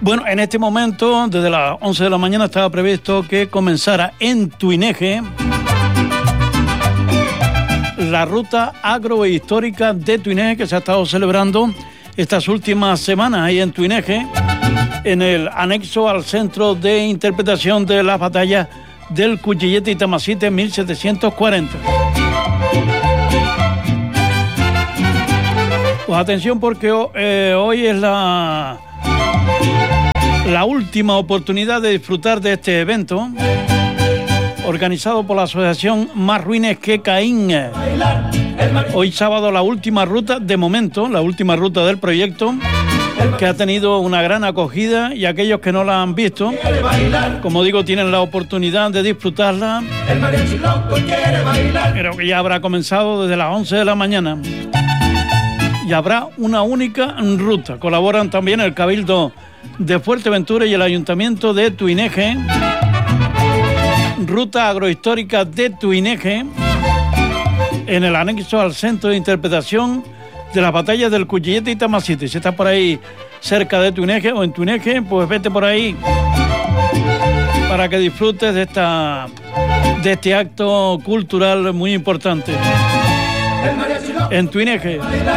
Bueno, en este momento, desde las 11 de la mañana, estaba previsto que comenzara en Tuineje la ruta agrohistórica de Tuineje, que se ha estado celebrando estas últimas semanas ahí en Tuineje, en el anexo al Centro de Interpretación de las Batallas del Cuchillete y Tamasite en 1740. Pues atención, porque hoy es la última oportunidad de disfrutar de este evento organizado por la asociación Más Ruines que Caín. Hoy sábado la última ruta, de momento, la última ruta del proyecto, que ha tenido una gran acogida, y aquellos que no la han visto, como digo, tienen la oportunidad de disfrutarla. Creo que ya habrá comenzado desde las 11 de la mañana y habrá una única ruta. Colaboran también el Cabildo de Fuerteventura y el Ayuntamiento de Tuineje. Ruta agrohistórica de Tuineje en el anexo al Centro de Interpretación de las Batallas del Cuchillete y Tamasite. Si estás por ahí cerca de Tuineje o en Tuineje, pues vete por ahí para que disfrutes de este acto cultural muy importante en Tuineje.